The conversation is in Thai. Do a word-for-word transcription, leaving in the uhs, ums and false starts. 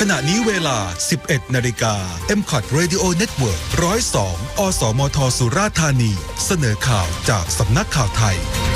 ขณะนี้เวลา สิบเอ็ดนาฬิกา เอ็ม คอท Radio Network หนึ่งศูนย์สอง อสมทสุราษฎร์ธานีเสนอข่าวจากสำนักข่าวไทย